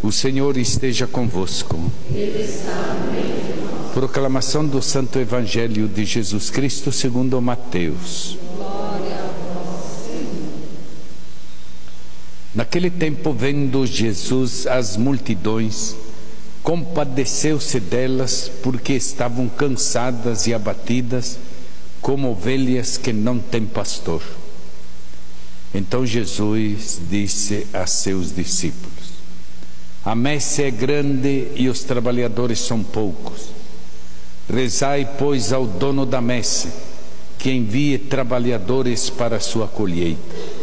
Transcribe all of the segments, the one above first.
O Senhor esteja convosco. Ele está no meio de nós. Proclamação do Santo Evangelho de Jesus Cristo segundo Mateus. Glória a vós, Senhor. Naquele tempo, vendo Jesus as multidões, compadeceu-se delas, porque estavam cansadas e abatidas, como ovelhas que não têm pastor. Então Jesus disse a seus discípulos: a messe é grande e os trabalhadores são poucos. Rezai, pois, ao dono da messe, que envie trabalhadores para a sua colheita.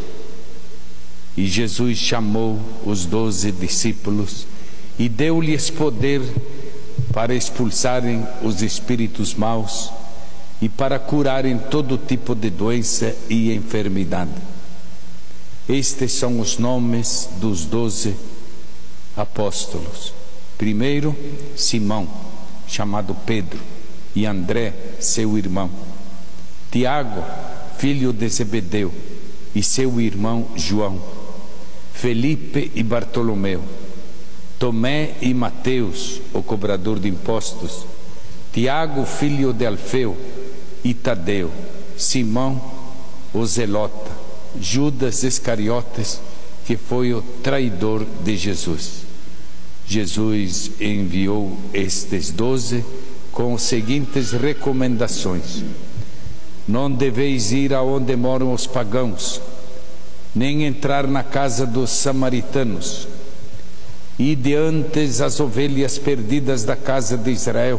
E Jesus chamou os 12 discípulos e deu-lhes poder para expulsarem os espíritos maus e para curarem todo tipo de doença e enfermidade. Estes são os nomes dos 12 apóstolos. Primeiro, Simão, chamado Pedro, e André, seu irmão. Tiago, filho de Zebedeu, e seu irmão João. Felipe e Bartolomeu. Tomé e Mateus, o cobrador de impostos. Tiago, filho de Alfeu, e Tadeu. Simão, o zelota. Judas Iscariotes, que foi o traidor de Jesus. Jesus enviou estes 12 com as seguintes recomendações: não deveis ir aonde moram os pagãos, nem entrar na casa dos samaritanos. Ide antes as ovelhas perdidas da casa de Israel.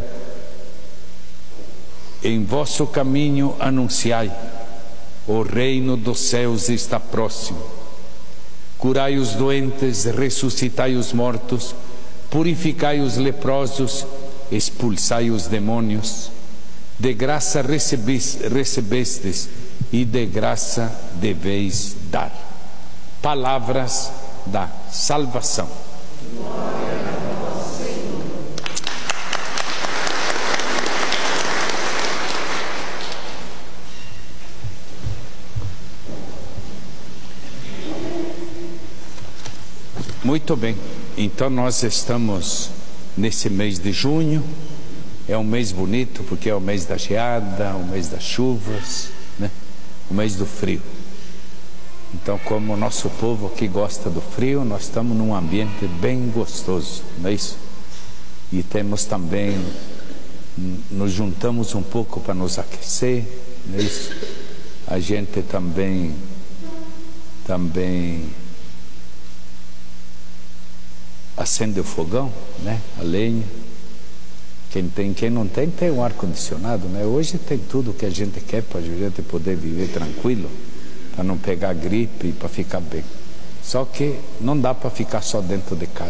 Em vosso caminho anunciai: o reino dos céus está próximo. Curai os doentes, ressuscitai os mortos, purificai os leprosos, expulsai os demônios. De graça recebestes, e de graça deveis dar. Palavras da salvação. Glória a vós, Senhor. Muito bem, então nós estamos nesse mês de junho. É um mês bonito porque é o mês da geada, o mês das chuvas, né? O mês do frio. Então, como o nosso povo aqui gosta do frio, nós estamos num ambiente bem gostoso, não é isso? E temos também, nos juntamos um pouco para nos aquecer, não é isso? A gente também acende o fogão, né? A lenha. Quem não tem, tem um ar-condicionado, né? Hoje tem tudo que a gente quer para a gente poder viver tranquilo, para não pegar gripe e para ficar bem. Só que não dá para ficar só dentro de casa.